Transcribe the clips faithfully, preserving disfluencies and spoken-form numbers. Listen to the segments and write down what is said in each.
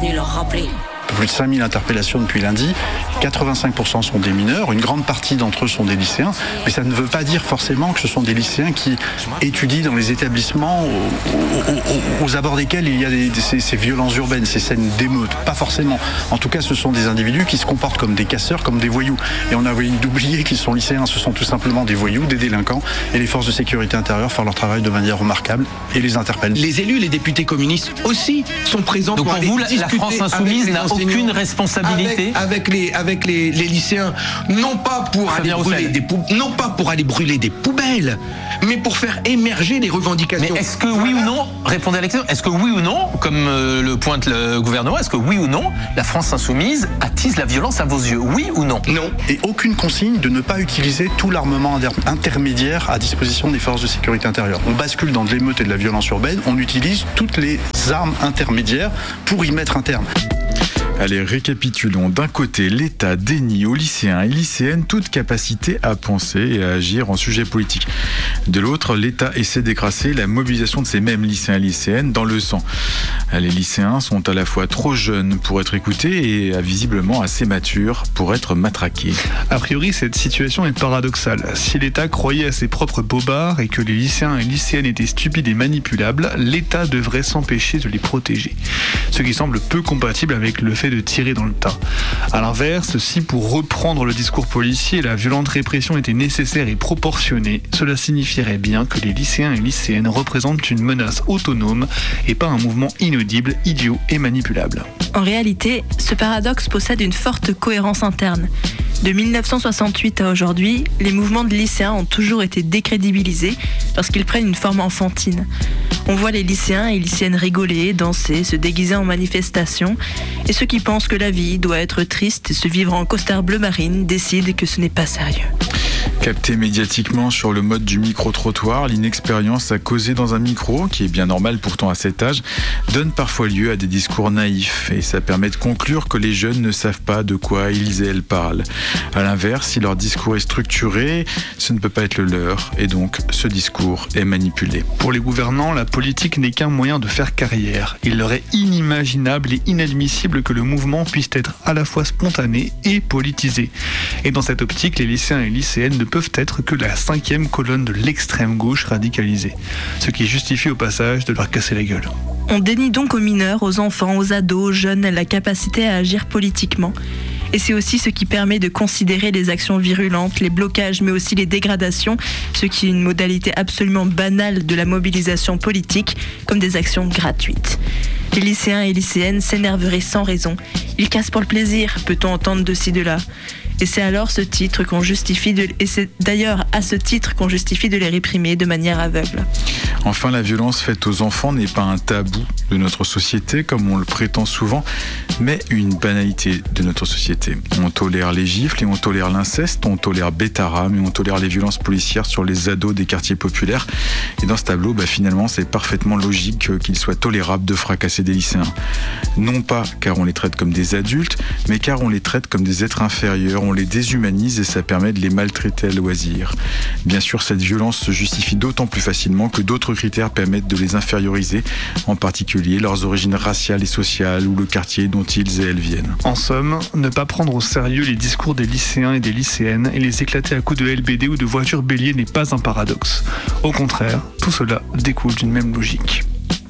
venu leur rappeler. Plus de cinq mille interpellations depuis lundi, quatre-vingt-cinq pour cent sont des mineurs, une grande partie d'entre eux sont des lycéens, mais ça ne veut pas dire forcément que ce sont des lycéens qui étudient dans les établissements aux, aux, aux abords desquels il y a des, ces, ces violences urbaines, ces scènes d'émeutes, pas forcément. En tout cas, ce sont des individus qui se comportent comme des casseurs, comme des voyous. Et on a envie d'oublier qu'ils sont lycéens, ce sont tout simplement des voyous, des délinquants, et les forces de sécurité intérieure font leur travail de manière remarquable et les interpellent. Les élus, les députés communistes aussi sont présents. Donc pour, pour vous, la France insoumise n'a aucune responsabilité avec, avec les avec les, les lycéens, non pas pour aller brûler des pou- non pas pour aller brûler des poubelles, mais pour faire émerger les revendications. Mais est-ce que oui ou non, répondez à la question, est-ce que oui ou non, comme euh, le pointe le gouvernement, est-ce que oui ou non, la France insoumise attise la violence à vos yeux, oui ou non? Non. Et aucune consigne de ne pas utiliser tout l'armement intermédiaire à disposition des forces de sécurité intérieure. On bascule dans de l'émeute et de la violence urbaine, on utilise toutes les armes intermédiaires pour y mettre un terme. Allez, récapitulons. D'un côté, l'État dénie aux lycéens et lycéennes toute capacité à penser et à agir en sujet politique. De l'autre, l'État essaie d'écraser la mobilisation de ces mêmes lycéens et lycéennes dans le sang. Les lycéens sont à la fois trop jeunes pour être écoutés et visiblement assez matures pour être matraqués. A priori, cette situation est paradoxale. Si l'État croyait à ses propres bobards et que les lycéens et lycéennes étaient stupides et manipulables, l'État devrait s'empêcher de les protéger. Ce qui semble peu compatible avec le fait de tirer dans le tas. A l'inverse, si pour reprendre le discours policier, la violente répression était nécessaire et proportionnée, cela signifierait bien que les lycéens et lycéennes représentent une menace autonome et pas un mouvement inaudible, idiot et manipulable. En réalité, ce paradoxe possède une forte cohérence interne. De mille neuf cent soixante-huit à aujourd'hui, les mouvements de lycéens ont toujours été décrédibilisés parce qu'ils prennent une forme enfantine. On voit les lycéens et lycéennes rigoler, danser, se déguiser en manifestation, et ceux qui pensent que la vie doit être triste et se vivre en costard bleu marine décident que ce n'est pas sérieux. Capté médiatiquement sur le mode du micro-trottoir, l'inexpérience à causer dans un micro, qui est bien normal pourtant à cet âge, donne parfois lieu à des discours naïfs et ça permet de conclure que les jeunes ne savent pas de quoi ils et elles parlent. A l'inverse, si leur discours est structuré, ce ne peut pas être le leur et donc ce discours est manipulé. Pour les gouvernants, la politique n'est qu'un moyen de faire carrière. Il leur est inimaginable et inadmissible que le mouvement puisse être à la fois spontané et politisé. Et dans cette optique, les lycéens et lycéennes ne peuvent être que la cinquième colonne de l'extrême gauche radicalisée, ce qui justifie au passage de leur casser la gueule. On dénie donc aux mineurs, aux enfants, aux ados, aux jeunes la capacité à agir politiquement. Et c'est aussi ce qui permet de considérer les actions virulentes, les blocages, mais aussi les dégradations, ce qui est une modalité absolument banale de la mobilisation politique, comme des actions gratuites. Les lycéens et lycéennes s'énerveraient sans raison. Ils cassent pour le plaisir, peut-on entendre de ci de là. Et c'est alors ce titre qu'on justifie de, et c'est d'ailleurs à ce titre qu'on justifie de les réprimer de manière aveugle. Enfin, la violence faite aux enfants n'est pas un tabou de notre société, comme on le prétend souvent, mais une banalité de notre société. On tolère les gifles et on tolère l'inceste, on tolère Bétara, et on tolère les violences policières sur les ados des quartiers populaires. Et dans ce tableau, bah, finalement, c'est parfaitement logique qu'il soit tolérable de fracasser des lycéens. Non pas car on les traite comme des adultes, mais car on les traite comme des êtres inférieurs, on les déshumanise et ça permet de les maltraiter à loisir. Bien sûr, cette violence se justifie d'autant plus facilement que d'autres critères permettent de les inférioriser, en particulier leurs origines raciales et sociales ou le quartier dont ils et elles viennent. En somme, ne pas prendre au sérieux les discours des lycéens et des lycéennes et les éclater à coups de L B D ou de voitures bélier n'est pas un paradoxe. Au contraire, tout cela découle d'une même logique.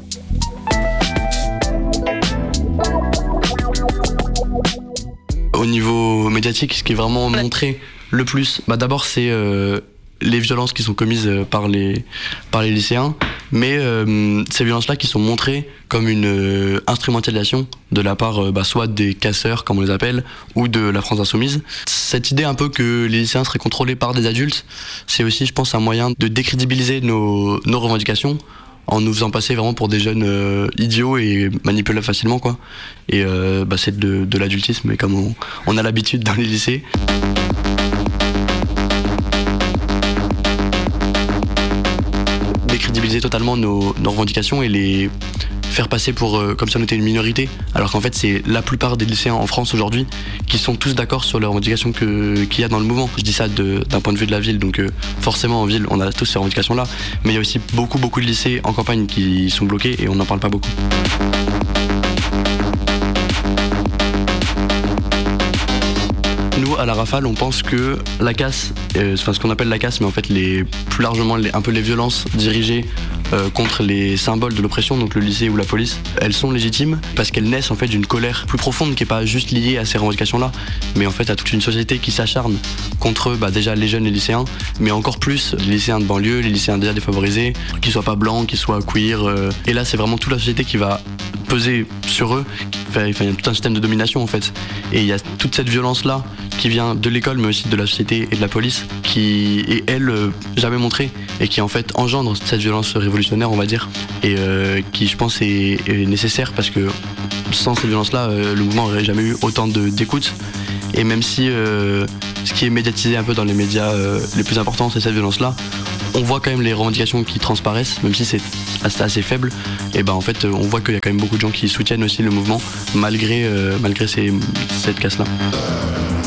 Au niveau médiatique, ce qui est vraiment montré le plus, bah d'abord c'est euh, les violences qui sont commises par les, par les lycéens, mais euh, ces violences-là qui sont montrées comme une euh, instrumentalisation de la part euh, bah, soit des casseurs, comme on les appelle, ou de la France insoumise. Cette idée un peu que les lycéens seraient contrôlés par des adultes, c'est aussi, je pense, un moyen de décrédibiliser nos, nos revendications, en nous faisant passer vraiment pour des jeunes euh, idiots et manipulables facilement, quoi. Et euh, bah, c'est de, de l'adultisme, mais comme on, on a l'habitude dans les lycées. Décrédibiliser totalement nos, nos revendications et les faire passer pour euh, comme si on était une minorité, alors qu'en fait c'est la plupart des lycéens en France aujourd'hui qui sont tous d'accord sur les revendications que, qu'il y a dans le mouvement. Je dis ça de, d'un point de vue de la ville, donc euh, forcément en ville on a tous ces revendications là, mais il y a aussi beaucoup beaucoup de lycées en campagne qui sont bloqués et on n'en parle pas beaucoup. à la Rafale, on pense que la casse, euh, enfin ce qu'on appelle la casse, mais en fait les, plus largement les, un peu les violences dirigées euh, contre les symboles de l'oppression, donc le lycée ou la police, elles sont légitimes parce qu'elles naissent en fait d'une colère plus profonde qui n'est pas juste liée à ces revendications-là, mais en fait à toute une société qui s'acharne contre bah, déjà les jeunes et les lycéens, mais encore plus les lycéens de banlieue, les lycéens déjà défavorisés, qu'ils soient pas blancs, qu'ils soient queer. Euh, et là, c'est vraiment toute la société qui va peser sur eux. Enfin, il y a tout un système de domination en fait. Et il y a toute cette violence-là qui vient de l'école, mais aussi de la société et de la police, qui est elle euh, jamais montrée et qui en fait engendre cette violence révolutionnaire, on va dire, et euh, qui, je pense, est, est nécessaire parce que sans cette violence-là, euh, le mouvement n'aurait jamais eu autant de, d'écoute. Et même si euh, ce qui est médiatisé un peu dans les médias euh, les plus importants, c'est cette violence-là, on voit quand même les revendications qui transparaissent, même si c'est assez, assez faible. Et ben en fait, on voit qu'il y a quand même beaucoup de gens qui soutiennent aussi le mouvement malgré, euh, malgré ces, cette casse-là.